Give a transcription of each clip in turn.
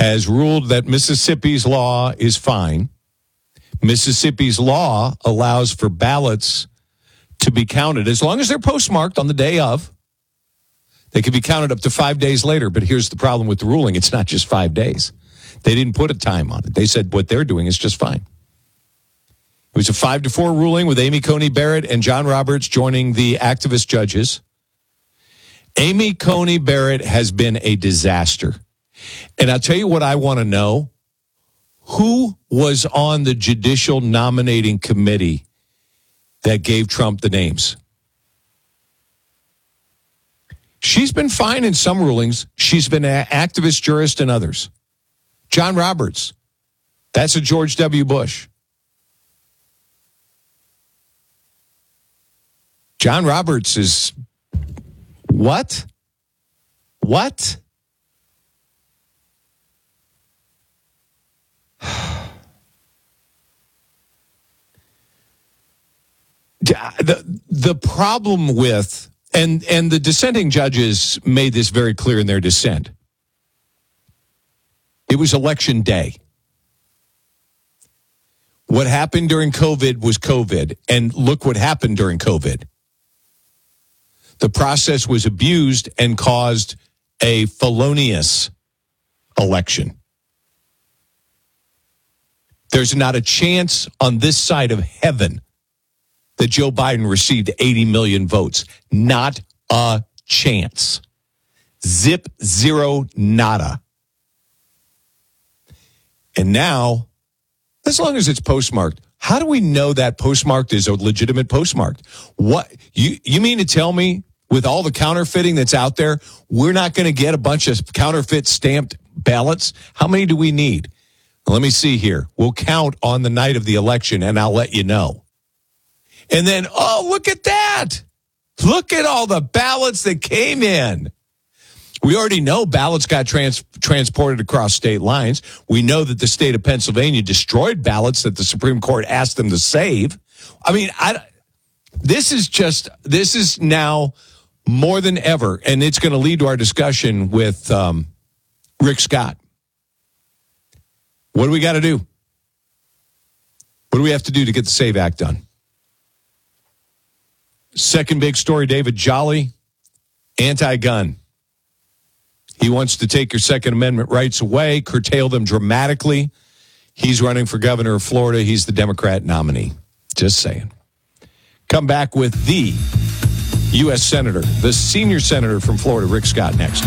has ruled that Mississippi's law is fine. Mississippi's law allows for ballots to be counted as long as they're postmarked on the day of. They can be counted up to 5 days later. But here's the problem with the ruling. It's not just 5 days. They didn't put a time on it. They said what they're doing is just fine. It was a 5-4 ruling with Amy Coney Barrett and John Roberts joining the activist judges. Amy Coney Barrett has been a disaster. And I'll tell you what I want to know. Who was on the judicial nominating committee that gave Trump the names? She's been fine in some rulings. She's been an activist jurist in others. John Roberts, that's a George W. Bush. John Roberts is what? What? The problem with, and the dissenting judges made this very clear in their dissent. It was election day. What happened during COVID was COVID, and look what happened during COVID. The process was abused and caused a felonious election. There's not a chance on this side of heaven that Joe Biden received 80 million votes. Not a chance. Zip, zero, nada. And now, as long as it's postmarked, how do we know that postmarked is a legitimate postmark? What you mean to tell me with all the counterfeiting that's out there, we're not going to get a bunch of counterfeit stamped ballots? How many do we need? Let me see here. We'll count on the night of the election, and I'll let you know. And then, oh, look at that. Look at all the ballots that came in. We already know ballots got transported across state lines. We know that the state of Pennsylvania destroyed ballots that the Supreme Court asked them to save. I mean, this is now more than ever, and it's going to lead to our discussion with Rick Scott. What do we got to do? What do we have to do to get the SAVE Act done? Second big story, David Jolly, anti-gun. He wants to take your Second Amendment rights away, curtail them dramatically. He's running for governor of Florida. He's the Democrat nominee. Just saying. Come back with the U.S. Senator, the senior senator from Florida, Rick Scott, next.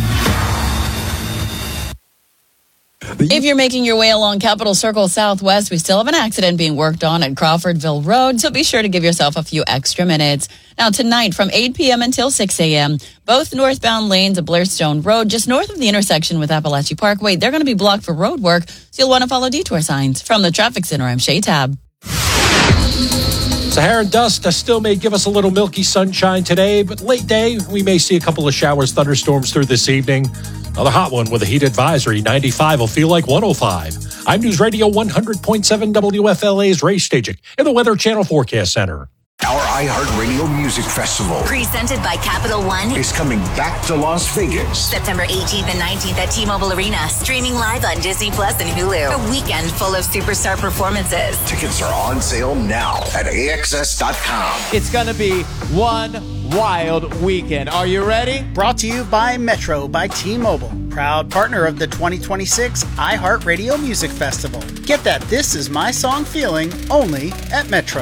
If you're making your way along Capitol Circle Southwest, we still have an accident being worked on at Crawfordville Road, so be sure to give yourself a few extra minutes. Now, tonight from 8 p.m. until 6 a.m., both northbound lanes of Blairstone Road, just north of the intersection with Appalachian Parkway, they're going to be blocked for road work, so you'll want to follow detour signs. From the Traffic Center, I'm Shay Tab. Saharan dust still may give us a little milky sunshine today, but late day, we may see a couple of showers, thunderstorms through this evening. Another hot one with a heat advisory. 95 will feel like 105. I'm News Radio 100.7 WFLA's Ray Stajic in the Weather Channel Forecast Center. Our iHeartRadio Music Festival, presented by Capital One, is coming back to Las Vegas. September 18th and 19th at T-Mobile Arena, streaming live on Disney Plus and Hulu. A weekend full of superstar performances. Tickets are on sale now at AXS.com. It's going to be one wild weekend. Are you ready? Brought to you by Metro by T-Mobile, proud partner of the 2026 iHeartRadio Music Festival. Get that This Is My Song feeling only at Metro.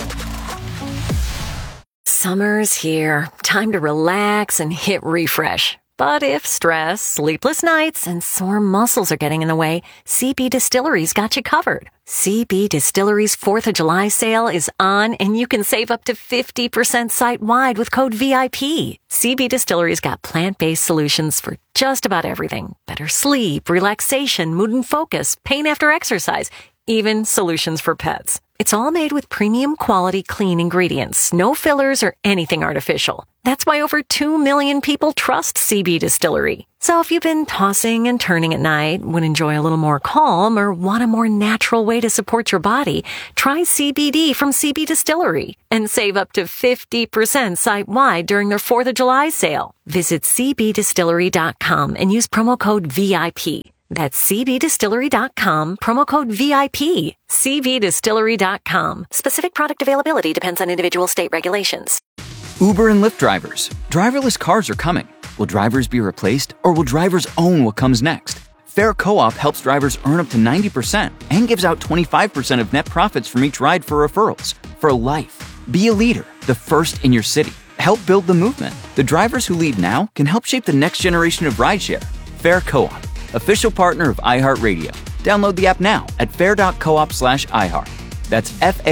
Summer's here. Time to relax and hit refresh. But if stress, sleepless nights, and sore muscles are getting in the way, CB Distillery's got you covered. CB Distillery's 4th of July sale is on, and you can save up to 50% site-wide with code VIP. CB Distillery's got plant-based solutions for just about everything. Better sleep, relaxation, mood and focus, pain after exercise, even solutions for pets. It's all made with premium quality clean ingredients, no fillers or anything artificial. That's why over 2 million people trust CB Distillery. So if you've been tossing and turning at night, would enjoy a little more calm, or want a more natural way to support your body, try CBD from CB Distillery and save up to 50% site-wide during their 4th of July sale. Visit cbdistillery.com and use promo code VIP. That's cbdistillery.com, promo code VIP. cbdistillery.com. Specific product availability depends on individual state regulations. Uber and Lyft drivers. Driverless cars are coming. Will drivers be replaced, or will drivers own what comes next? Fair Co-op helps drivers earn up to 90% and gives out 25% of net profits from each ride for referrals. For life. Be a leader, the first in your city. Help build the movement. The drivers who lead now can help shape the next generation of rideshare. Fair Co-op, official partner of iHeartRadio. Download the app now at fair.coop/iHeart. That's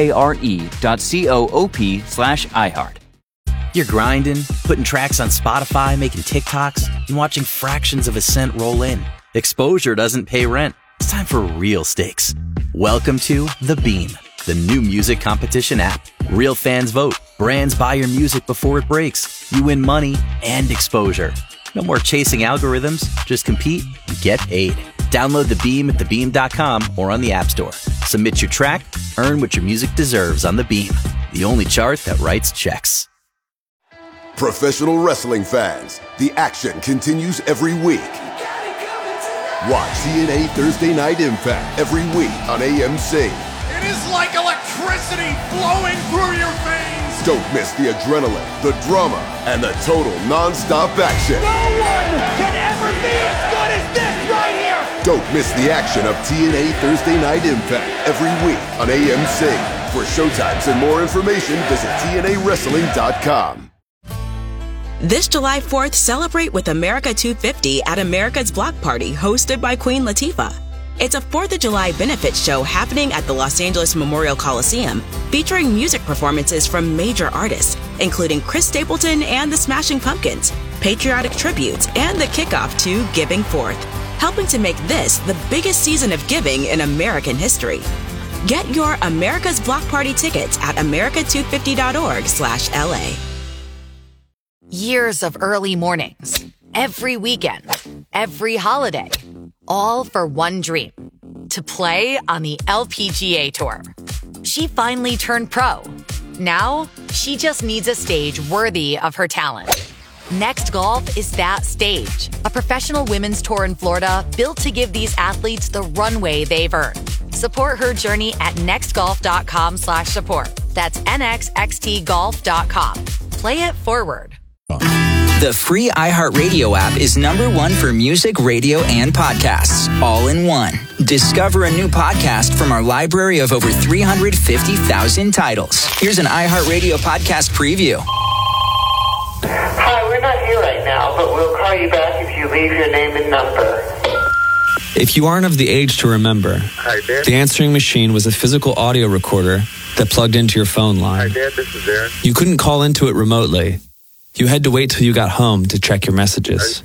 FARE.coop/iHeart. You're grinding, putting tracks on Spotify, making TikToks, and watching fractions of a cent roll in. Exposure doesn't pay rent. It's time for real stakes. Welcome to The Beam, the new music competition app. Real fans vote. Brands buy your music before it breaks. You win money and exposure. No more chasing algorithms. Just compete and get paid. Download The Beam at thebeam.com or on the App Store. Submit your track, earn what your music deserves on The Beam, the only chart that writes checks. Professional wrestling fans, the action continues every week. Watch TNA Thursday Night Impact every week on AMC. It is like electricity flowing through your veins. Don't miss the adrenaline, the drama, and the total non-stop action. No one can ever be as good as this right here. Don't miss the action of TNA Thursday Night Impact every week on AMC. For showtimes and more information, visit TNAWrestling.com. This July 4th, celebrate with America 250 at America's Block Party, hosted by Queen Latifah. It's a 4th of July benefit show happening at the Los Angeles Memorial Coliseum, featuring music performances from major artists, including Chris Stapleton and the Smashing Pumpkins, patriotic tributes, and the kickoff to Giving Forth, helping to make this the biggest season of giving in American history. Get your America's Block Party tickets at america250.org/LA. Years of early mornings, every weekend, every holiday, all for one dream, to play on the LPGA Tour. She finally turned pro. Now, she just needs a stage worthy of her talent. Next Golf is that stage, a professional women's tour in Florida built to give these athletes the runway they've earned. Support her journey at nextgolf.com/support. That's nxxtgolf.com. Play it forward. The free iHeartRadio app is #1 for music, radio, and podcasts, all in one. Discover a new podcast from our library of over 350,000 titles. Here's an iHeartRadio podcast preview. Hi, we're not here right now, but we'll call you back if you leave your name and number. If you aren't of the age to remember, Hi, Dad. the answering machine was a physical audio recorder that plugged into your phone line. Hi, Dad. This is Aaron. You couldn't call into it remotely. You had to wait till you got home to check your messages.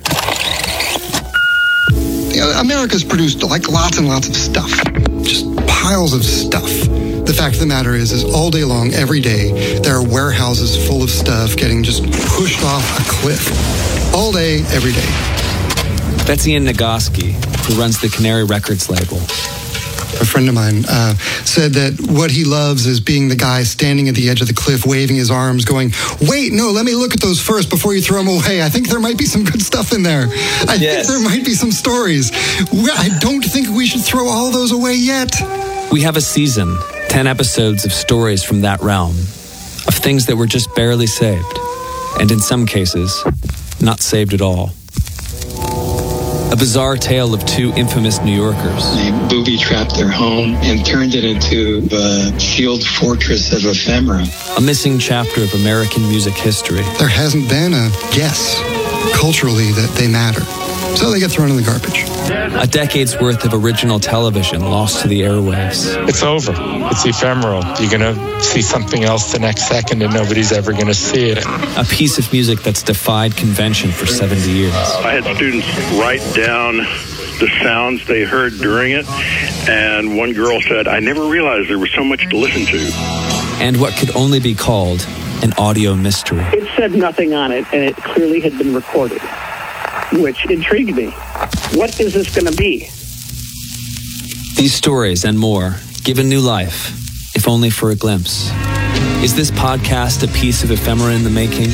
America's produced like lots and lots of stuff. Just piles of stuff. The fact of the matter is all day long, every day, there are warehouses full of stuff getting just pushed off a cliff. All day, every day. That's Ian Nagoski, who runs the Canary Records label. A friend of mine said that what he loves is being the guy standing at the edge of the cliff, waving his arms, going, wait, no, let me look at those first before you throw them away. I think there might be some good stuff in there. I think there might be some stories. I don't think we should throw all those away yet. We have a season, 10 episodes of stories from that realm, of things that were just barely saved, and in some cases, not saved at all. A bizarre tale of two infamous New Yorkers. They booby-trapped their home and turned it into the sealed fortress of ephemera. A missing chapter of American music history. There hasn't been a guess culturally that they matter. So they get thrown in the garbage. A decade's worth of original television lost to the airwaves. It's over. It's ephemeral. You're going to see something else the next second and nobody's ever going to see it. A piece of music that's defied convention for 70 years. I had students write down the sounds they heard during it, and one girl said, I never realized there was so much to listen to. And what could only be called an audio mystery. It said nothing on it, and it clearly had been recorded, which intrigued me. What is this going to be? These stories and more given new life, if only for a glimpse. Is this podcast a piece of ephemera in the making?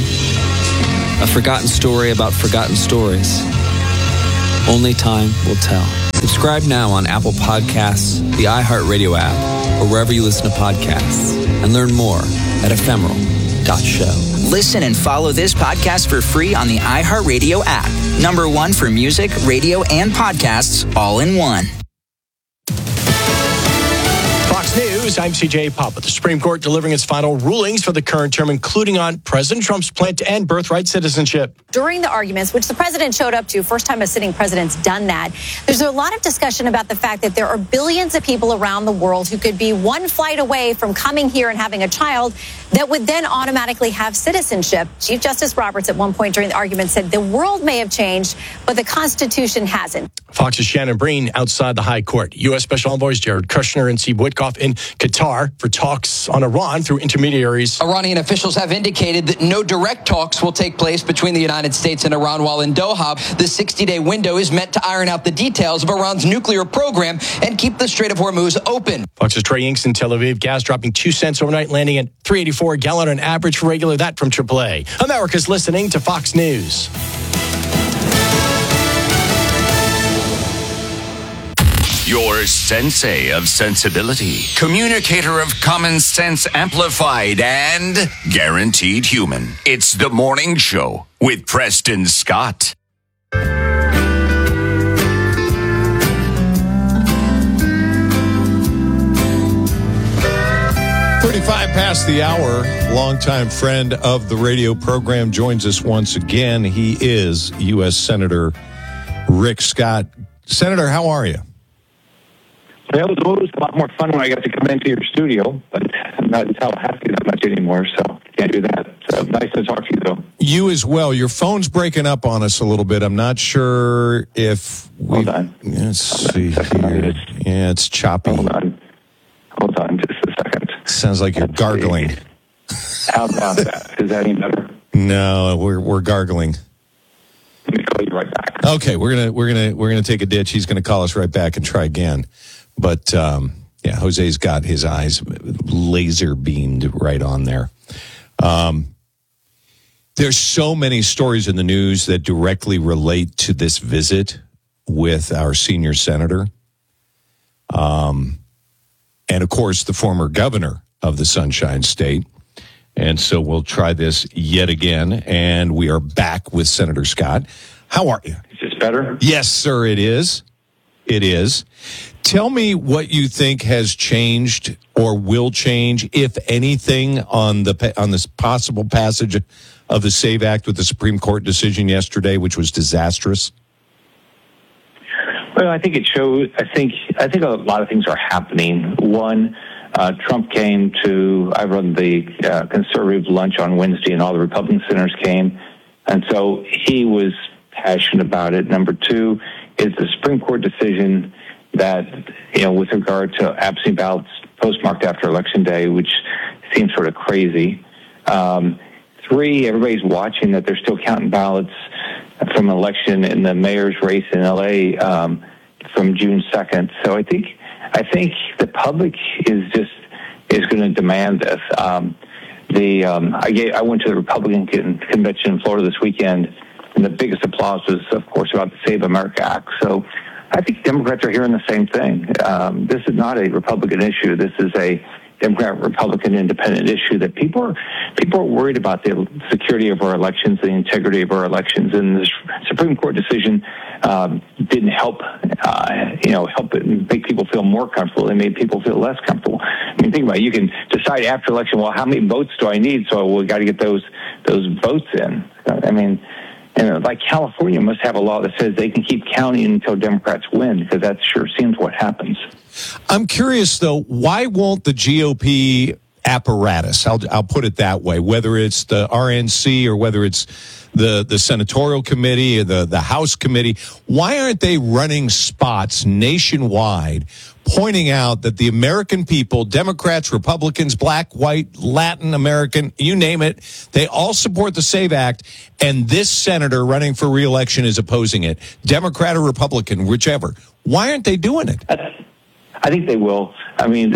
A forgotten story about forgotten stories? Only time will tell. Subscribe now on Apple Podcasts, the iHeartRadio app, or wherever you listen to podcasts. And learn more at ephemeral.show. Listen and follow this podcast for free on the iHeartRadio app. #1 for music, radio, and podcasts, all in one. Fox News, I'm CJ Pop. The Supreme Court delivering its final rulings for the current term, including on President Trump's plan to end birthright citizenship. During the arguments, which the president showed up to, first time a sitting president's done that, there's a lot of discussion about the fact that there are billions of people around the world who could be one flight away from coming here and having a child that would then automatically have citizenship. Chief Justice Roberts at one point during the argument said the world may have changed, but the Constitution hasn't. Fox's Shannon Breen outside the High Court. U.S. Special Envoys Jared Kushner and Steve Witkoff in Qatar for talks on Iran through intermediaries. Iranian officials have indicated that no direct talks will take place between the United States and Iran while in Doha. The 60-day window is meant to iron out the details of Iran's nuclear program and keep the Strait of Hormuz open. Fox's Trey Inks in Tel Aviv. Gas dropping 2 cents overnight, landing at $3.84 a gallon on average for regular. That from AAA. America's listening to Fox News. Your sensei of sensibility, communicator of common sense amplified, and guaranteed human. It's The Morning Show with Preston Scott. 35 past the hour. Longtime friend of the radio program joins us once again. He is U.S. Senator Rick Scott. Senator, how are you? Well, it was always a lot more fun when I got to come into your studio, but I'm not in Tallahassee that much anymore, so can't do that. So nice to talk to you, though. You as well. Your phone's breaking up on us a little bit. I'm not sure if we... Hold on. Let's see here. Yeah, it's choppy. Hold on just a second. Sounds like you're gargling. How about that? Is that any better? No, we're gargling. Let me call you right back. Okay, we're gonna take a ditch. He's gonna call us right back and try again. But yeah, Jose's got his eyes laser beamed right on there. There's so many stories in the news that directly relate to this visit with our senior senator. And of course, the former governor of the Sunshine State. And so we'll try this yet again. And we are back with Senator Scott. How are you? Is this better? Yes, sir, it is. It is. Tell me what you think has changed or will change, if anything, on this possible passage of the SAVE Act with the Supreme Court decision yesterday, which was disastrous. Well, I think it shows. I think a lot of things are happening. One, Trump came to. I run the conservative lunch on Wednesday, and all the Republican senators came, and so he was passionate about it. Number two is the Supreme Court decision that, with regard to absentee ballots postmarked after Election Day, which seems sort of crazy. Three, everybody's watching that they're still counting ballots from an election in the mayor's race in L.A. From June 2nd. So I think the public is going to demand this. I went to the Republican convention in Florida this weekend, and the biggest applause was, of course, about the Save America Act. So I think Democrats are hearing the same thing. This is not a Republican issue. This is a Democrat, Republican, independent issue that people are worried about the security of our elections, the integrity of our elections, and the Supreme Court decision didn't help it make people feel more comfortable. It made people feel less comfortable. I mean, think about it. You can decide after election, well, how many votes do I need? So we got to get those votes in. I mean, like California must have a law that says they can keep counting until Democrats win, because that sure seems what happens. I'm curious, though, why won't the GOP apparatus, I'll put it that way, whether it's the RNC or whether it's the senatorial committee or the House committee, why aren't they running spots nationwide pointing out that the American people, Democrats, Republicans, black, white, Latin American, you name it, they all support the SAVE Act, and this senator running for re-election is opposing it, Democrat or Republican, whichever. Why aren't they doing it? I think they will. I mean,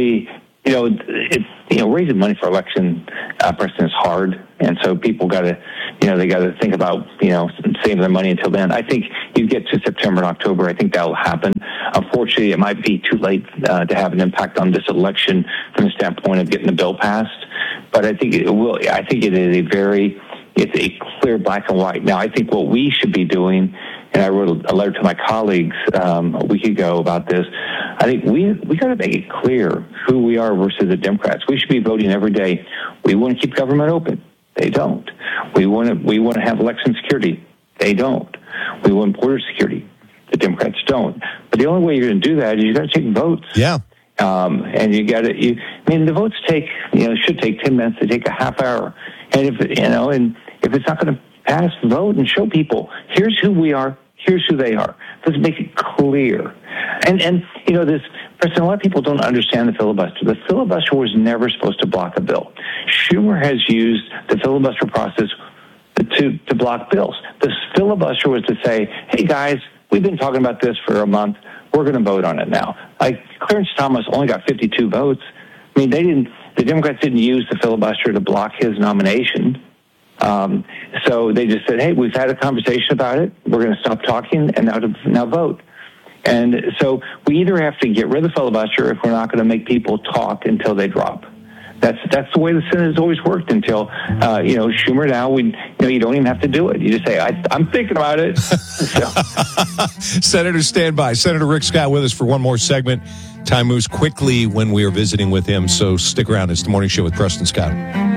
raising money for election precedent is hard, and so people got to, they got to think about, saving their money until then. I think you get to September and October, I think that will happen. Unfortunately, it might be too late to have an impact on this election from the standpoint of getting the bill passed. But I think it will. I think it is it's a clear black and white. Now, I think what we should be doing, and I wrote a letter to my colleagues a week ago about this, I think we got to make it clear who we are versus the Democrats. We should be voting every day. We want to keep government open. They don't. We want to have election security. They don't. We want border security. The Democrats don't. But the only way you're going to do that is you got to take votes. Yeah. And you got to. I mean, the votes should take 10 minutes. They take a half hour. And if it's not going to pass, vote and show people here's who we are. Here's who they are. Let's make it clear. And this, President, a lot of people don't understand the filibuster. The filibuster was never supposed to block a bill. Schumer has used the filibuster process to block bills. The filibuster was to say, hey, guys, we've been talking about this for a month. We're going to vote on it now. Like, Clarence Thomas only got 52 votes. I mean, the Democrats didn't use the filibuster to block his nomination. So they just said, hey, we've had a conversation about it. We're going to stop talking and now vote. And so we either have to get rid of the filibuster if we're not going to make people talk until they drop. That's the way the Senate has always worked until, Schumer now, you don't even have to do it. You just say, I'm thinking about it. Senator, stand by. Senator Rick Scott with us for one more segment. Time moves quickly when we are visiting with him, so stick around. It's the Morning Show with Preston Scott.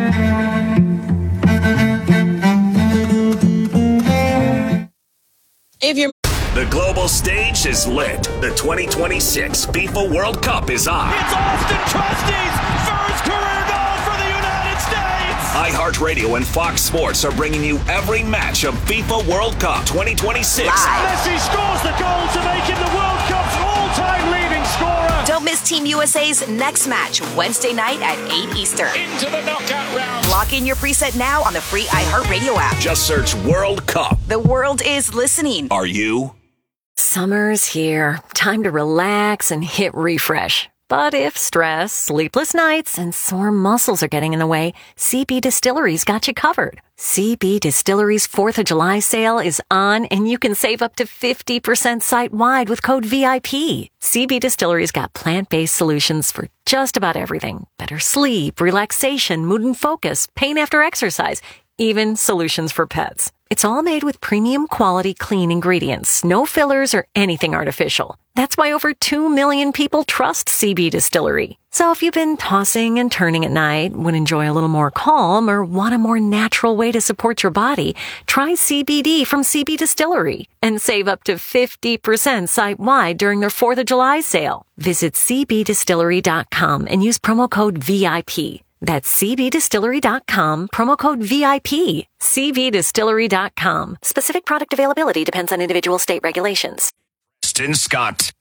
The global stage is lit. The 2026 FIFA World Cup is on. It's Austin Trusty's first career goal for the United States. iHeartRadio and Fox Sports are bringing you every match of FIFA World Cup 2026. Messi scores the goal to make him the World Cup's all-time leading scorer. Don't miss Team USA's next match, Wednesday night at 8 Eastern. Into the knockout round. Lock in your preset now on the free iHeartRadio app. Just search World Cup. The world is listening. Are you? Summer's here. Time to relax and hit refresh. But if stress, sleepless nights, and sore muscles are getting in the way, CB Distillery's got you covered. CB Distillery's 4th of July sale is on, and you can save up to 50% site-wide with code VIP. CB Distillery's got plant-based solutions for just about everything. Better sleep, relaxation, mood and focus, pain after exercise, even solutions for pets. It's all made with premium quality clean ingredients, no fillers or anything artificial. That's why over 2 million people trust CB Distillery. So if you've been tossing and turning at night, would enjoy a little more calm, or want a more natural way to support your body, try CBD from CB Distillery and save up to 50% site-wide during their 4th of July sale. Visit cbdistillery.com and use promo code VIP. That's cbdistillery.com, promo code VIP. cbdistillery.com. Specific product availability depends on individual state regulations. Preston Scott.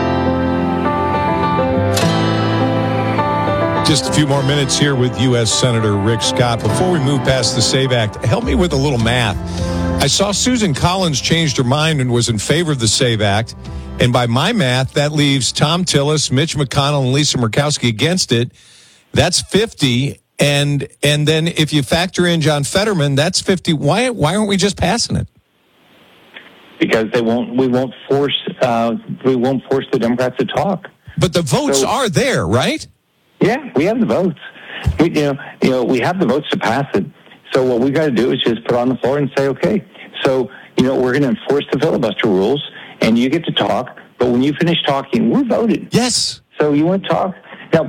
Just a few more minutes here with U.S. Senator Rick Scott. Before we move past the SAVE Act, help me with a little math. I saw Susan Collins changed her mind and was in favor of the SAVE Act. And by my math, that leaves Tom Tillis, Mitch McConnell, and Lisa Murkowski against it. That's 50, and then if you factor in John Fetterman, that's 50. Why aren't we just passing it? Because we won't force the Democrats to talk. But the votes are there, right? Yeah, we have the votes. We have the votes to pass it. So what we got to do is just put it on the floor and say, okay. So we're going to enforce the filibuster rules, and you get to talk. But when you finish talking, we're voting. Yes. So you want to talk? Now,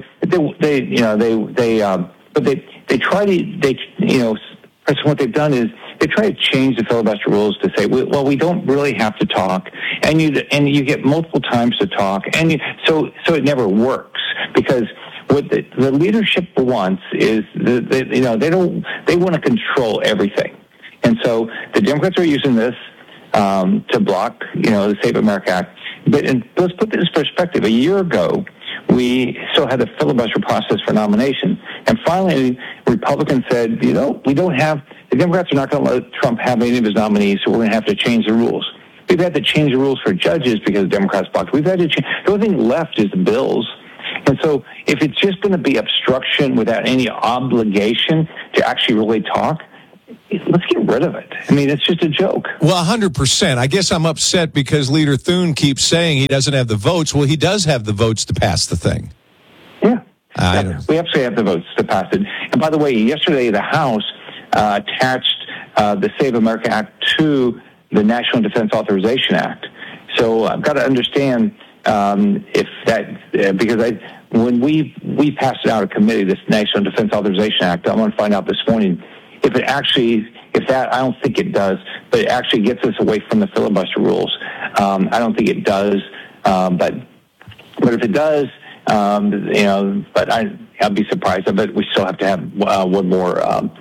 what they've done is they try to change the filibuster rules to say, well, we don't really have to talk, and you get multiple times to talk, and so it never works, because what the leadership wants is they want to control everything, and so the Democrats are using this to block the Save America Act. But let's put this in perspective. A year ago, we still had the filibuster process for nomination. And finally, Republicans said, the Democrats are not going to let Trump have any of his nominees, so we're going to have to change the rules. We've had to change the rules for judges because the Democrats blocked. We've had to change. The only thing left is the bills. And so if it's just going to be obstruction without any obligation to actually really talk, let's get rid of it. I mean, it's just a joke. Well, 100%. I guess I'm upset because Leader Thune keeps saying he doesn't have the votes. Well, he does have the votes to pass the thing. Yeah. We absolutely have the votes to pass it. And by the way, yesterday the House attached the Save America Act to the National Defense Authorization Act. So I've got to understand if that, because when we passed it out of committee, this National Defense Authorization Act, I want to find out this morning if that, I don't think it does, but it actually gets us away from the filibuster rules. I don't think it does, but if it does, but I'd be surprised. I bet we still have to have one more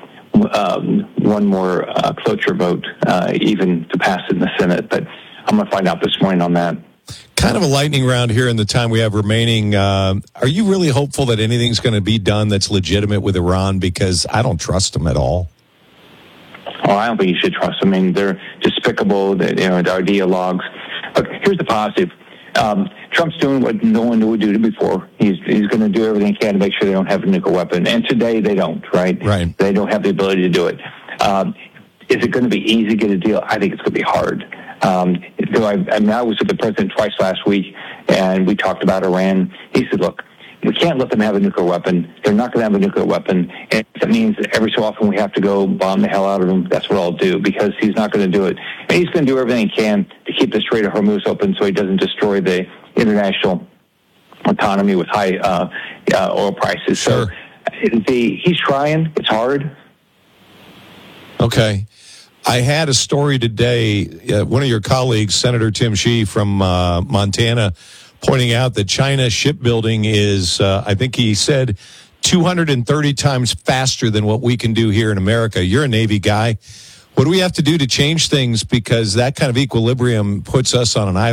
cloture vote, even to pass it in the Senate. But I'm going to find out this morning on that. Kind of a lightning round here in the time we have remaining. Are you really hopeful that anything's going to be done that's legitimate with Iran? Because I don't trust them at all. Oh, I don't think you should trust them. I mean, they're despicable. Our ideologues. Look, here's the positive. Trump's doing what no one would do before. He's going to do everything he can to make sure they don't have a nuclear weapon. And today they don't, right? Right. They don't have the ability to do it. Is it going to be easy to get a deal? I think it's going to be hard. I was with the president twice last week, and we talked about Iran. He said, look, we can't let them have a nuclear weapon. They're not going to have a nuclear weapon. And that means that every so often we have to go bomb the hell out of them. That's what I'll do, because he's not going to do it. And he's going to do everything he can to keep the Strait of Hormuz open so he doesn't destroy the international economy with high oil prices. Sure. So he's trying. It's hard. Okay. I had a story today, one of your colleagues, Senator Tim Shea from Montana, pointing out that China shipbuilding is, I think he said, 230 times faster than what we can do here in America. You're a Navy guy. What do we have to do to change things? Because that kind of equilibrium puts us on an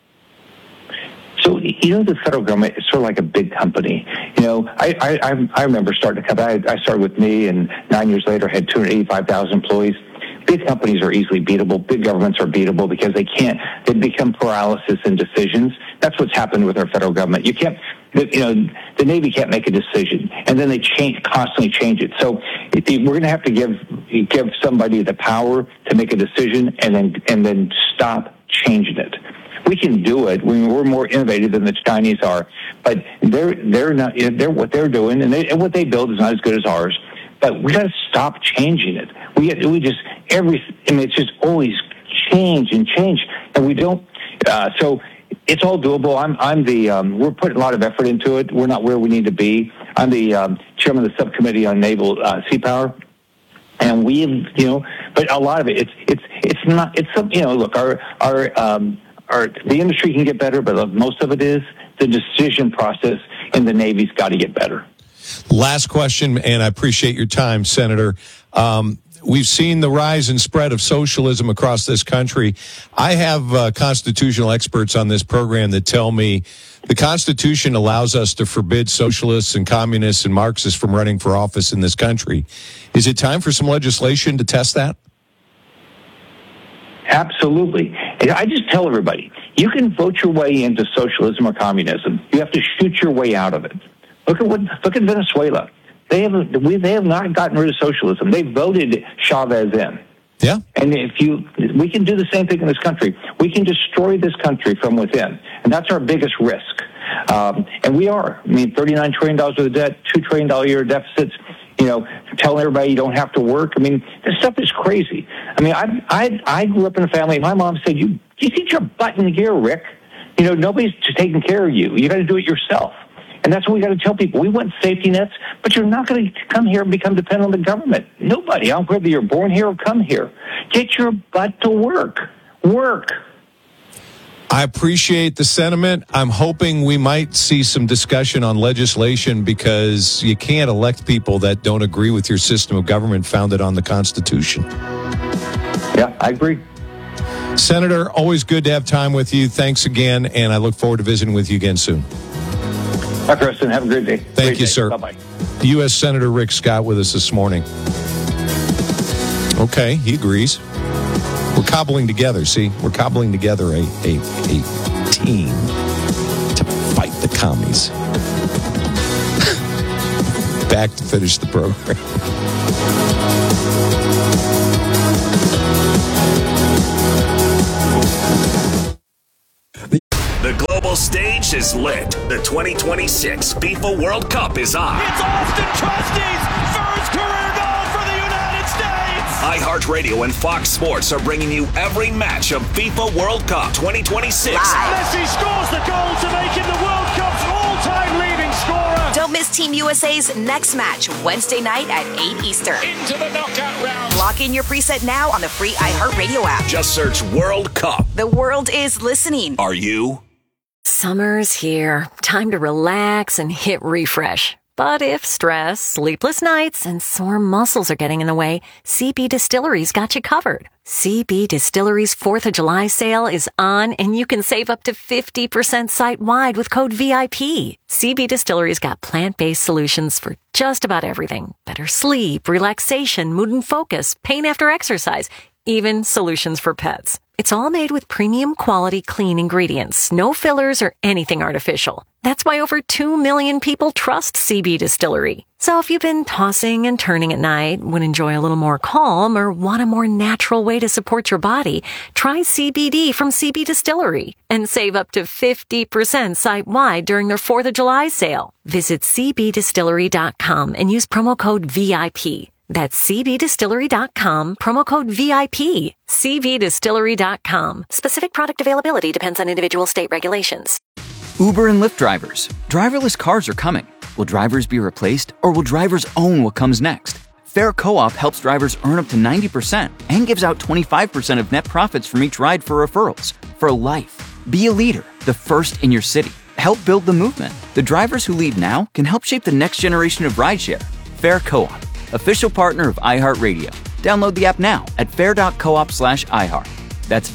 So, the federal government is sort of like a big company. I remember starting a company. I started with me, and 9 years later had 285,000 employees. Big companies are easily beatable. Big governments are beatable because they become paralysis in decisions. That's what's happened with our federal government. You can't, the Navy can't make a decision, and then they constantly change it. So we're going to have to give somebody the power to make a decision and then stop changing it. We can do it. We're more innovative than the Chinese are, but they're not. What they're doing and what they build is not as good as ours. But we got to stop changing it. It's just always change, and we don't. So it's all doable. We're putting a lot of effort into it. We're not where we need to be. I'm the chairman of the subcommittee on naval sea power, and but a lot of it, it's not. It's some. Look, the industry can get better, but most of it is the decision process in the Navy's got to get better. Last question, and I appreciate your time, Senator. We've seen the rise and spread of socialism across this country. I have constitutional experts on this program that tell me the Constitution allows us to forbid socialists and communists and Marxists from running for office in this country. Is it time for some legislation to test that? Absolutely. I just tell everybody, you can vote your way into socialism or communism. You have to shoot your way out of it. Look at Venezuela. They have not gotten rid of socialism. They voted Chavez in. Yeah. And we can do the same thing in this country. We can destroy this country from within, and that's our biggest risk. And we are. I mean, $39 trillion worth of debt, $2 trillion a year deficits. Telling everybody you don't have to work. I mean, this stuff is crazy. I mean, I grew up in a family. My mom said, "You sit your butt in gear, Rick. Nobody's taking care of you. You got to do it yourself." And that's what we got to tell people. We want safety nets, but you're not going to come here and become dependent on the government. Nobody. I don't care whether you're born here or come here. Get your butt to work. Work. I appreciate the sentiment. I'm hoping we might see some discussion on legislation because you can't elect people that don't agree with your system of government founded on the Constitution. Yeah, I agree. Senator, always good to have time with you. Thanks again, and I look forward to visiting with you again soon. Bye, Preston. Have a great day. Thank you, sir. Bye-bye. U.S. Senator Rick Scott with us this morning. Okay, he agrees. We're cobbling together, we're cobbling together a team to fight the commies. Back to finish the program. stage is lit. The 2026 FIFA World Cup is on. It's Austin Trusty's first career goal for the United States! iHeartRadio and Fox Sports are bringing you every match of FIFA World Cup 2026. Messi scores the goal to make him the World Cup's all-time leading scorer. Don't miss Team USA's next match Wednesday night at 8 Eastern. Into the knockout round. Lock in your preset now on the free iHeartRadio app. Just search World Cup. The world is listening. Are you? Summer's here. Time to relax and hit refresh. But if stress, sleepless nights, and sore muscles are getting in the way, CB Distillery's got you covered. CB Distillery's 4th of July sale is on, and you can save up to 50% site-wide with code VIP. CB Distillery's got plant-based solutions for just about everything. Better sleep, relaxation, mood and focus, pain after exercise, even solutions for pets. It's all made with premium quality clean ingredients, no fillers or anything artificial. That's why over 2 million people trust CB Distillery. So if you've been tossing and turning at night, would enjoy a little more calm, or want a more natural way to support your body, try CBD from CB Distillery and save up to 50% site-wide during their 4th of July sale. Visit cbdistillery.com and use promo code VIP. That's cbdistillery.com, promo code VIP. cbdistillery.com. Specific product availability depends on individual state regulations. Uber and Lyft drivers. Driverless cars are coming. Will drivers be replaced, or will drivers own what comes next? Fair Co-op helps drivers earn up to 90% and gives out 25% of net profits from each ride for referrals. For life. Be a leader, the first in your city. Help build the movement. The drivers who lead now can help shape the next generation of rideshare. Fair Co-op. Official partner of iHeartRadio. Download the app now at fair.coop/iHeart. That's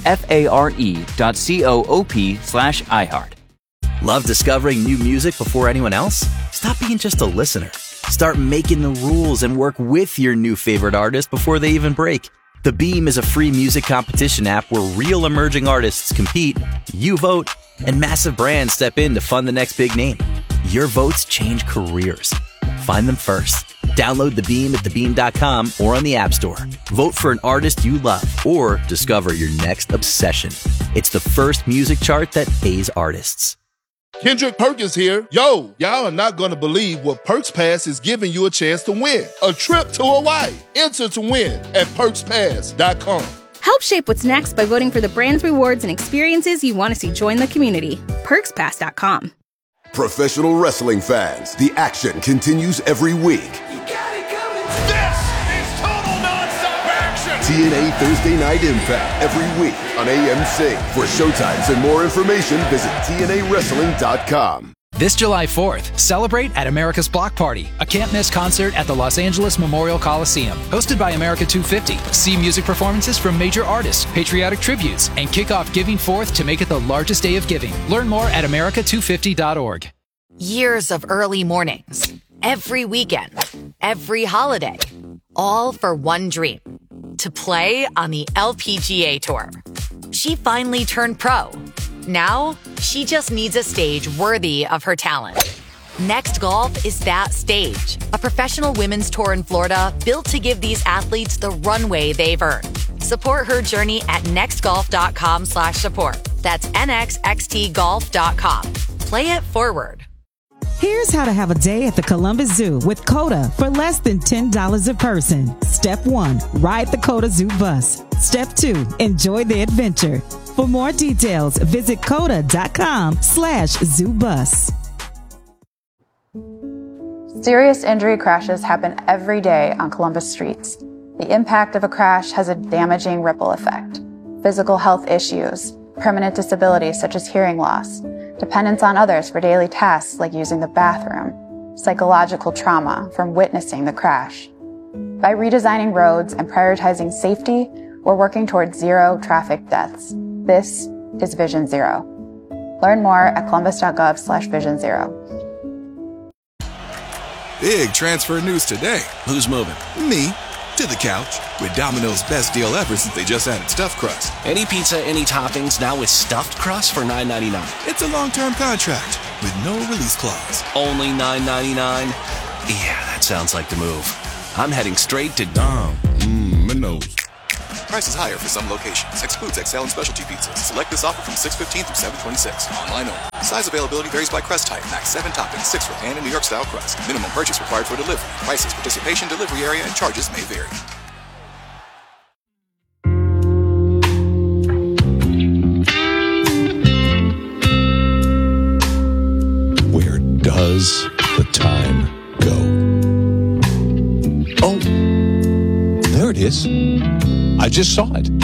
FARE.coop/iHeart. Love discovering new music before anyone else? Stop being just a listener. Start making the rules and work with your new favorite artist before they even break. The Beam is a free music competition app where real emerging artists compete, you vote, and massive brands step in to fund the next big name. Your votes change careers. Find them first. Download The Beam at thebeam.com or on the App Store. Vote for an artist you love or discover your next obsession. It's the first music chart that pays artists. Kendrick Perkins here. Yo, y'all are not going to believe what Perks Pass is giving you a chance to win. A trip to Hawaii. Enter to win at perkspass.com. Help shape what's next by voting for the brands, rewards, and experiences you want to see join the community. PerksPass.com. Professional wrestling fans, the action continues every week. This is total non-stop action! TNA Thursday Night Impact every week on AMC. For showtimes and more information, visit TNAWrestling.com. This July 4th, celebrate at America's Block Party, a can't-miss concert at the Los Angeles Memorial Coliseum. Hosted by America 250. See music performances from major artists, patriotic tributes, and kick off Giving Forth to make it the largest day of giving. Learn more at america250.org. Years of early mornings, every weekend, every holiday, all for one dream, to play on the LPGA Tour. She finally turned pro. Now, she just needs a stage worthy of her talent. Next Golf is that stage, a professional women's tour in Florida built to give these athletes the runway they've earned. Support her journey at nextgolf.com/support. That's nxxtgolf.com. Play it forward. Here's how to have a day at the Columbus Zoo with COTA for less than $10 a person. Step 1, ride the COTA Zoo bus. Step 2, enjoy the adventure. For more details, visit COTA.com/ZooBus. Serious injury crashes happen every day on Columbus streets. The impact of a crash has a damaging ripple effect. Physical health issues, permanent disabilities such as hearing loss, dependence on others for daily tasks like using the bathroom, psychological trauma from witnessing the crash. By redesigning roads and prioritizing safety, we're working towards zero traffic deaths. This is Vision Zero. Learn more at columbus.gov/Vision Zero. Big transfer news today. Who's moving? Me. To the couch. With Domino's best deal ever since they just added stuffed crust. Any pizza, any toppings, now with stuffed crust for $9.99. It's a long-term contract with no release clause. Only $9.99? Yeah, that sounds like the move. I'm heading straight to Domino's. Prices higher for some locations. Excludes XL and specialty pizzas. Select this offer from 6/15 through 7/26. Online only. Size availability varies by crust type. Max 7 toppings, 6 for pan and New York style crust. Minimum purchase required for delivery. Prices, participation, delivery area, and charges may vary. Where does the time go? Oh, there it is. I just saw it.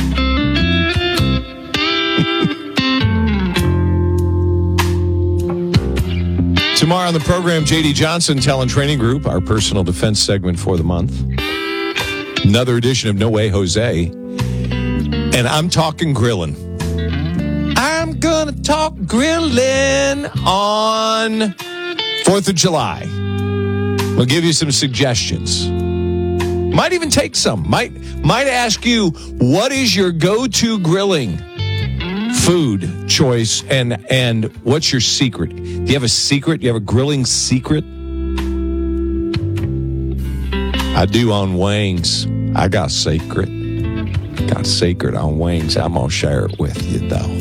Tomorrow on the program, J.D. Johnson, Talent Training Group, our personal defense segment for the month. Another edition of No Way Jose. And I'm talking grilling. I'm going to talk grilling on 4th of July. We'll give you some suggestions. Might even take some. Might ask you, what is your go-to grilling food choice and what's your secret? Do you have a secret? Do you have a grilling secret? I do on wings. I got secret. Got secret on wings. I'm going to share it with you, though.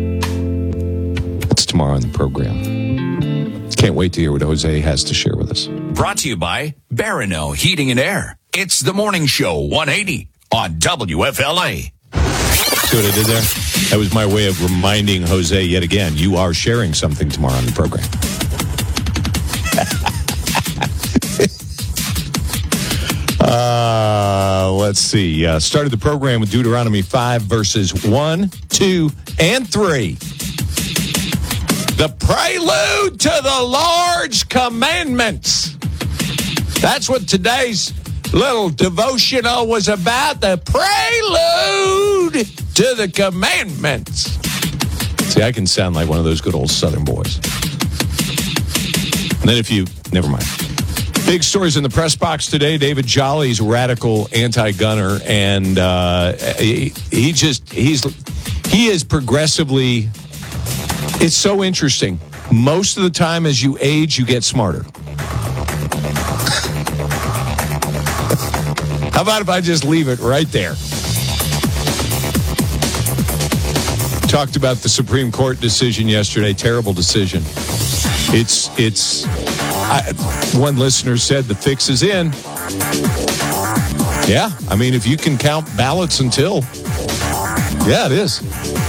It's tomorrow on the program. Can't wait to hear what Jose has to share with us. Brought to you by Barano Heating and Air. It's the Morning Show 180 on WFLA. See what I did there? That was my way of reminding Jose yet again, you are sharing something tomorrow on the program. Let's see. Started the program with Deuteronomy 5, verses 1, 2, and 3. The prelude to the Lord's commandments. That's what today's little devotional was about. The prelude to the commandments. See, I can sound like one of those good old Southern boys. And then never mind. Big stories in the press box today. David Jolly's radical anti-gunner, and he is progressively. It's so interesting. Most of the time, as you age, you get smarter. How about if I just leave it right there? Talked about the Supreme Court decision yesterday. Terrible decision. One listener said the fix is in. Yeah, I mean, if you can count ballots until. Yeah, it is.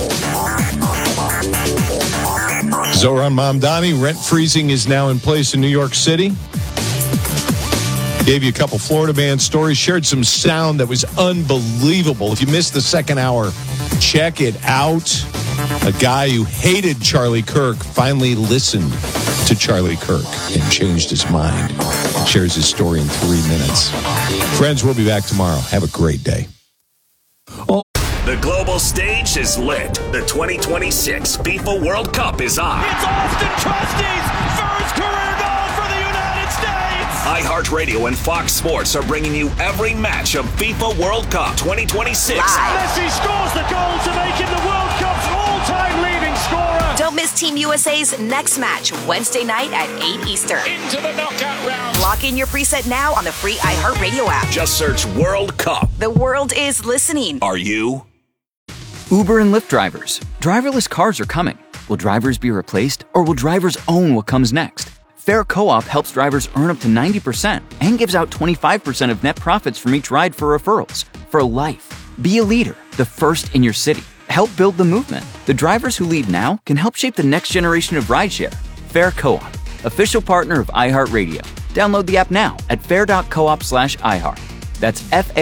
Zohran Mamdani, rent freezing is now in place in New York City. Gave you a couple Florida man stories, shared some sound that was unbelievable. If you missed the second hour, check it out. A guy who hated Charlie Kirk finally listened to Charlie Kirk and changed his mind. Shares his story in 3 minutes. Friends, we'll be back tomorrow. Have a great day. The global stage is lit. The 2026 FIFA World Cup is on. It's Austin Trusty's first career goal for the United States. iHeartRadio and Fox Sports are bringing you every match of FIFA World Cup 2026. Messi scores the goal to make him the World Cup's all-time leading scorer. Don't miss Team USA's next match, Wednesday night at 8 Eastern. Into the knockout round. Lock in your preset now on the free iHeartRadio app. Just search World Cup. The world is listening. Are you? Uber and Lyft drivers. Driverless cars are coming. Will drivers be replaced, or will drivers own what comes next? Fair Co-op helps drivers earn up to 90% and gives out 25% of net profits from each ride for referrals. For life. Be a leader, the first in your city. Help build the movement. The drivers who lead now can help shape the next generation of rideshare. Fair Co-op, official partner of iHeartRadio. Download the app now at fair.coop/iHeart. That's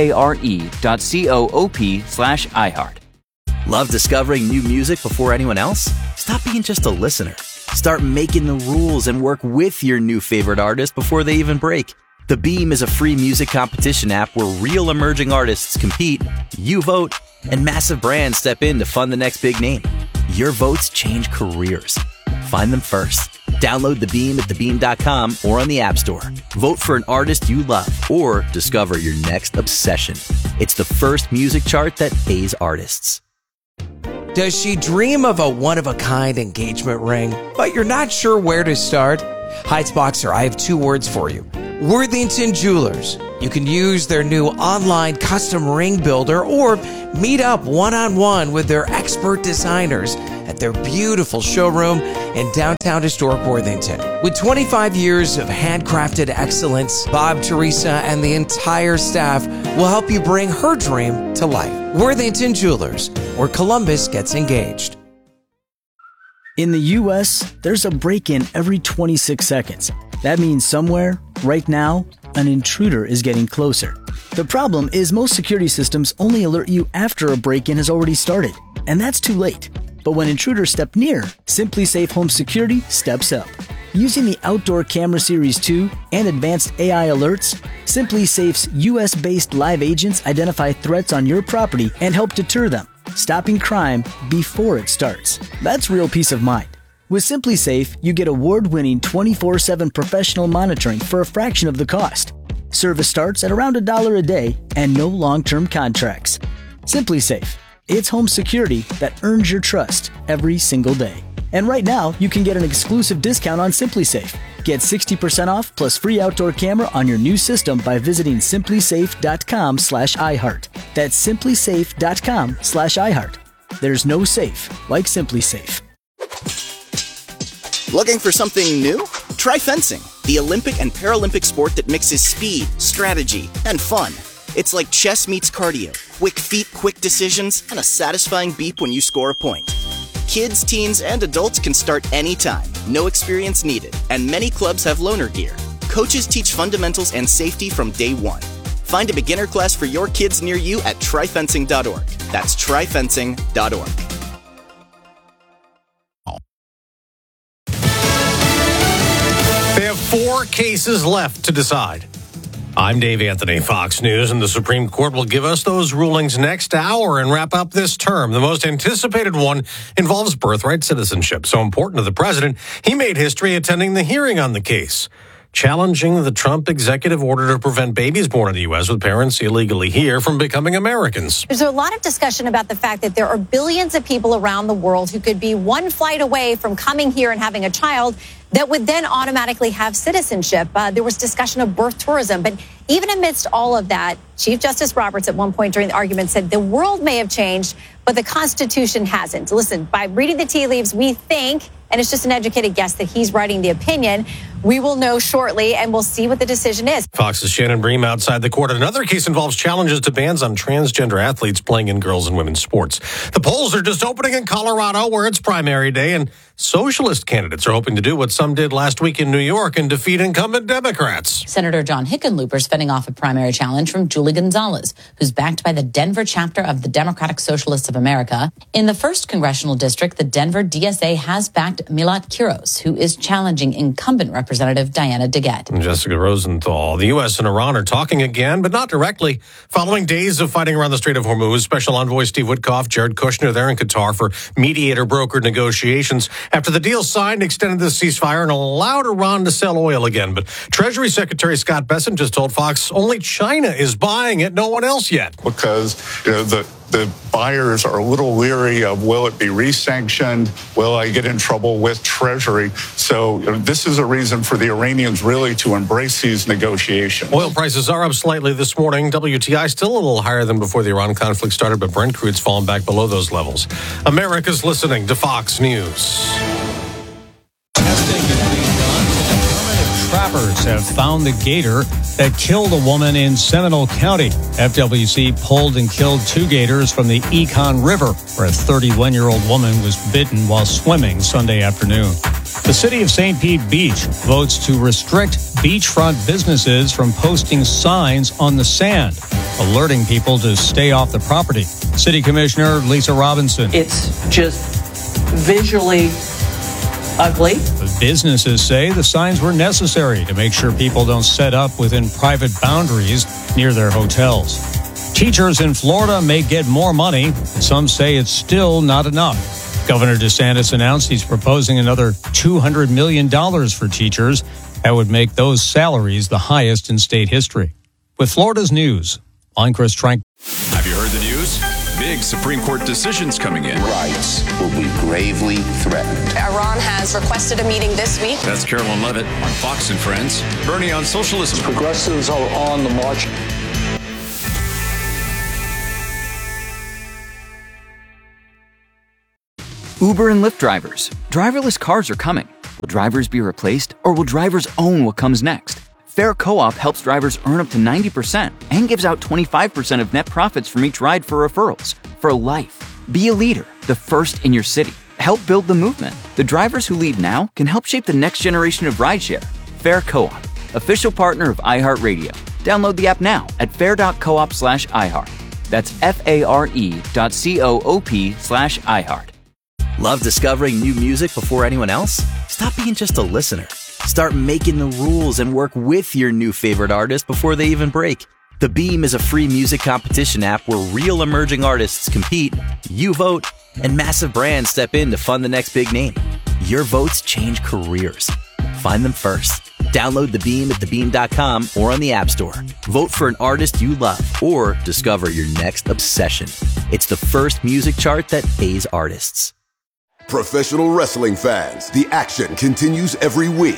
FARE.coop/iHeart. Love discovering new music before anyone else? Stop being just a listener. Start making the rules and work with your new favorite artist before they even break. The Beam is a free music competition app where real emerging artists compete, you vote, and massive brands step in to fund the next big name. Your votes change careers. Find them first. Download The Beam at thebeam.com or on the App Store. Vote for an artist you love or discover your next obsession. It's the first music chart that pays artists. Does she dream of a one-of-a-kind engagement ring, but you're not sure where to start? Heights Boxer, I have 2 words for you. Worthington Jewelers. You can use their new online custom ring builder or meet up one-on-one with their expert designers at their beautiful showroom in downtown historic Worthington. With 25 years of handcrafted excellence, Bob, Teresa, and the entire staff will help you bring her dream to life. Worthington Jewelers, where Columbus gets engaged. In the U.S., there's a break-in every 26 seconds. That means somewhere, right now, an intruder is getting closer. The problem is most security systems only alert you after a break-in has already started, and that's too late. But when intruders step near, SimpliSafe Home Security steps up. Using the Outdoor Camera Series 2 and advanced AI alerts, SimpliSafe's US-based live agents identify threats on your property and help deter them, stopping crime before it starts. That's real peace of mind. With SimpliSafe, you get award-winning 24/7 professional monitoring for a fraction of the cost. Service starts at around $1 a day and no long-term contracts. SimpliSafe. It's home security that earns your trust every single day. And right now, you can get an exclusive discount on SimpliSafe. Get 60% off plus free outdoor camera on your new system by visiting simplisafe.com/iHeart. That's simplisafe.com/iHeart. There's no safe like SimpliSafe. Looking for something new? Try fencing, the Olympic and Paralympic sport that mixes speed, strategy, and fun. It's like chess meets cardio, quick feet, quick decisions, and a satisfying beep when you score a point. Kids, teens, and adults can start anytime, no experience needed, and many clubs have loaner gear. Coaches teach fundamentals and safety from day one. Find a beginner class for your kids near you at tryfencing.org. That's tryfencing.org. They have 4 cases left to decide. I'm Dave Anthony, Fox News, and the Supreme Court will give us those rulings next hour and wrap up this term. The most anticipated one involves birthright citizenship. So important to the president, he made history attending the hearing on the case, challenging the Trump executive order to prevent babies born in the U.S. with parents illegally here from becoming Americans. There's a lot of discussion about the fact that there are billions of people around the world who could be one flight away from coming here and having a child that would then automatically have citizenship. There was discussion of birth tourism. But even amidst all of that, Chief Justice Roberts at one point during the argument said the world may have changed, but the Constitution hasn't. Listen, by reading the tea leaves, we think, and it's just an educated guess, that he's writing the opinion. We will know shortly, and we'll see what the decision is. Fox's Shannon Bream outside the court. Another case involves challenges to bans on transgender athletes playing in girls' and women's sports. The polls are just opening in Colorado, where it's primary day, and socialist candidates are hoping to do what some did last week in New York and defeat incumbent Democrats. Senator John Hickenlooper's fending off a primary challenge from Julie Gonzalez, who's backed by the Denver chapter of the Democratic Socialists of America. In the 1st Congressional District, the Denver DSA has backed Milat Kiros, who is challenging incumbent Representative Diana DeGette. And Jessica Rosenthal. The U.S. and Iran are talking again, but not directly. Following days of fighting around the Strait of Hormuz, Special Envoy Steve Witkoff, Jared Kushner, they're in Qatar for mediator-brokered negotiations. After the deal signed, extended the ceasefire and allowed Iran to sell oil again. But Treasury Secretary Scott Bessent just told Fox only China is buying it, no one else yet. Because the buyers are a little leery of, will it be re-sanctioned? Will I get in trouble with Treasury? So this is a reason for the Iranians really to embrace these negotiations. Oil prices are up slightly this morning. WTI still a little higher than before the Iran conflict started, but Brent crude's fallen back below those levels. America's listening to Fox News. Trappers have found the gator that killed a woman in Seminole County. FWC pulled and killed 2 gators from the Econ River, where a 31-year-old woman was bitten while swimming Sunday afternoon. The city of St. Pete Beach votes to restrict beachfront businesses from posting signs on the sand, alerting people to stay off the property. City Commissioner Lisa Robinson. It's just visually ugly. The businesses say the signs were necessary to make sure people don't set up within private boundaries near their hotels. Teachers in Florida may get more money, but some say it's still not enough. Governor DeSantis announced he's proposing another $200 million for teachers. That would make those salaries the highest in state history. With Florida's news, I'm Chris Trank. Have you heard the news? Big big Supreme Court decisions coming in. Rights will be gravely threatened. Iran has requested a meeting this week. That's Carolyn Levitt on Fox and Friends. Bernie on socialism. Progressives are on the march. Uber and Lyft drivers. Driverless cars are coming. Will drivers be replaced, or will drivers own what comes next? Fair Co-op helps drivers earn up to 90% and gives out 25% of net profits from each ride for referrals. For life. Be a leader, the first in your city. Help build the movement. The drivers who lead now can help shape the next generation of rideshare. Fair Co-op, official partner of iHeartRadio. Download the app now at fair.coop/iHeart. That's FARE.coop/iHeart. Love discovering new music before anyone else? Stop being just a listener. Start making the rules and work with your new favorite artist before they even break. The Beam is a free music competition app where real emerging artists compete, you vote, and massive brands step in to fund the next big name. Your votes change careers. Find them first. Download The Beam at thebeam.com or on the App Store. Vote for an artist you love or discover your next obsession. It's the first music chart that pays artists. Professional wrestling fans, the action continues every week.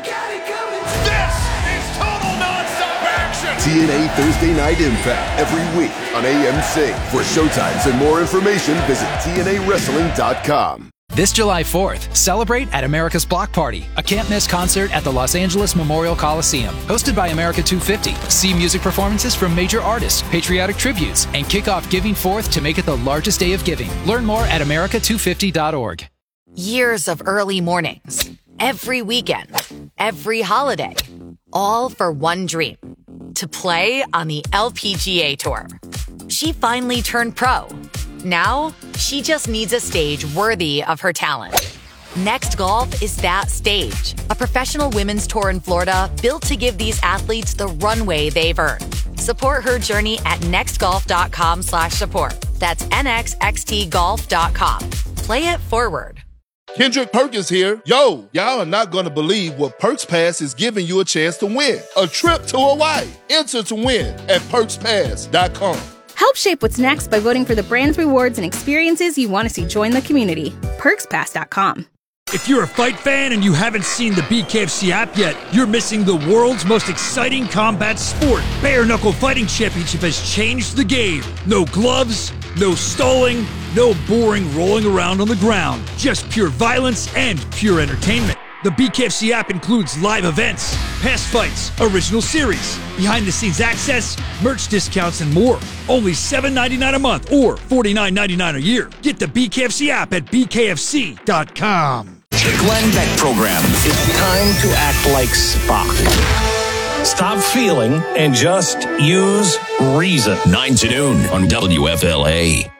This is total non-stop action! TNA Thursday Night Impact every week on AMC. For showtimes and more information, visit TNAWrestling.com. This July 4th, celebrate at America's Block Party, a can't-miss concert at the Los Angeles Memorial Coliseum. Hosted by America 250, see music performances from major artists, patriotic tributes, and kick off Giving Forth to make it the largest day of giving. Learn more at america250.org. Years of early mornings, every weekend, every holiday, all for one dream, to play on the LPGA Tour. She finally turned pro. Now, she just needs a stage worthy of her talent. Next Golf is that stage, a professional women's tour in Florida built to give these athletes the runway they've earned. Support her journey at nextgolf.com/support. That's nxxtgolf.com. Play it forward. Kendrick Perkins here. Yo, y'all are not going to believe what Perks Pass is giving you a chance to win. A trip to Hawaii. Enter to win at perkspass.com. Help shape what's next by voting for the brands, rewards, and experiences you want to see join the community. PerksPass.com. If you're a fight fan and you haven't seen the BKFC app yet, you're missing the world's most exciting combat sport. Bare Knuckle Fighting Championship has changed the game. No gloves, no stalling, no boring rolling around on the ground. Just pure violence and pure entertainment. The BKFC app includes live events, past fights, original series, behind-the-scenes access, merch discounts, and more. Only $7.99 a month or $49.99 a year. Get the BKFC app at bkfc.com. The Glenn Beck Program. It's time to act like Spock. Stop feeling and just use reason. 9 to noon on WFLA.